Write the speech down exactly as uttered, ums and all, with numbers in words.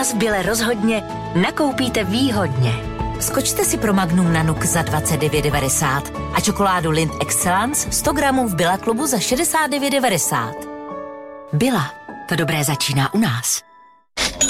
nás v Bile rozhodně nakoupíte výhodně. Skočte si pro Magnum na Nuk za dvacet devět devadesát a čokoládu Lindt Excellence sto gramů v Billa klubu za šedesát devět devadesát. Billa, to dobré začíná u nás.